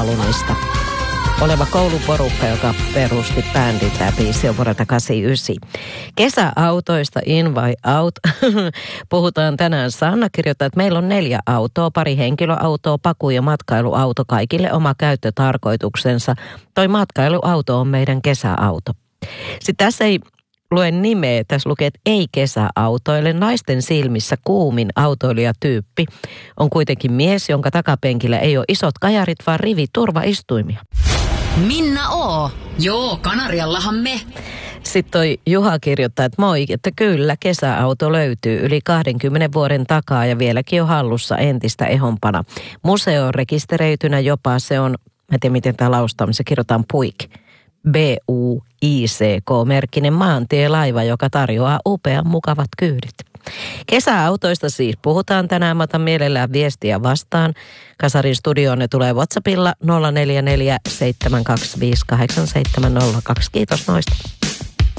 Alunista oleva kouluporukka, joka perusti bändin. Tämä biisi on vuodelta 89. Kesäautoista in vai out. Puhutaan tänään. Sanna kirjoittaa, että meillä on 4 autoa, pari henkilöautoa, paku- ja matkailuauto, kaikille oma käyttötarkoituksensa. Toi matkailuauto on meidän kesäauto. Sitten tässä ei lue nimeä, tässä lukee, että ei kesäautoille. Naisten silmissä kuumin autoilijatyyppi on kuitenkin mies, jonka takapenkillä ei ole isot kajarit, vaan riviturvaistuimia. Minna O. Joo, Kanariallahan me. Sitten toi Juha kirjoittaa, että moi, että kyllä kesäauto löytyy yli 20 vuoden takaa ja vieläkin on hallussa entistä ehompana. Museo on rekisteröitynä jopa, se on, mä en tiedä miten tämä laustaa, se kirjoitetaan Puik. BUICK-merkkinen maantielaiva, joka tarjoaa upean mukavat kyydit. Kesäautoista siis puhutaan tänään. Mä otan mielellään viestiä vastaan. Kasarin studioon ne tulee WhatsAppilla 044 725 8702. Kiitos noista.